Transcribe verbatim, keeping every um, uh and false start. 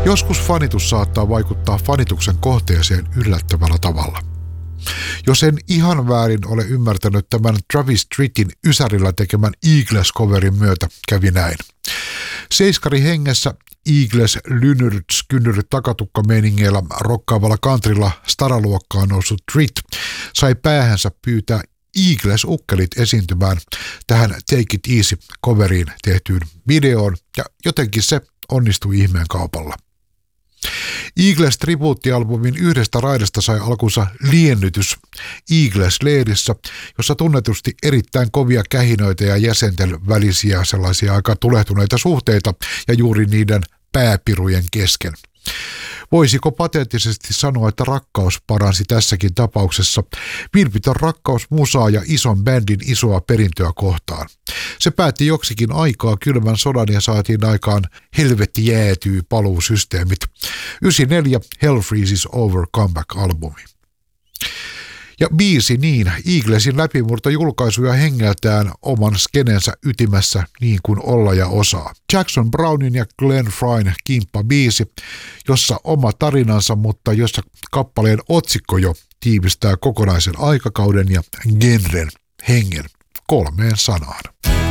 Joskus fanitus saattaa vaikuttaa fanituksen kohteeseen yllättävällä tavalla. Jos en ihan väärin ole ymmärtänyt tämän Travis Trittin Ysärillä tekemän Eagles-coverin myötä, kävi näin. Seiskari hengessä Eagles lynyrts kynnyrit takatukkameiningeillä rokkaavalla countrylla staraluokkaan noussut Tritt sai päähänsä pyytää Eagles-ukkelit esiintymään tähän Take It Easy-coveriin tehtyyn videoon, ja jotenkin se onnistui ihmeen kaupalla. Eagles-tribuuttialbumin yhdestä raidasta sai alkunsa liennytys Eagles-leirissä, jossa tunnetusti erittäin kovia kähinöitä ja jäsenten välisiä sellaisia aika tulehtuneita suhteita ja juuri niiden pääpirujen kesken. Voisiko pateettisesti sanoa, että rakkaus paransi tässäkin tapauksessa vilpitön rakkaus musaa ja ison bändin isoa perintöä kohtaan. Se päätti joksikin aikaa kylmän sodan ja saatiin aikaan Helvetti jäätyy paluusysteemit. yhdeksänkymmentäneljä Hell Freezes Over comeback-albumi. Ja biisi niin, Eaglesin läpimurto julkaisuja hengeltään oman skenensä ytimessä niin kuin olla ja osaa. Jackson Brownin ja Glenn Fryn kimppa biisi, jossa oma tarinansa, mutta jossa kappaleen otsikko jo tiivistää kokonaisen aikakauden ja genren hengen kolmeen sanaan.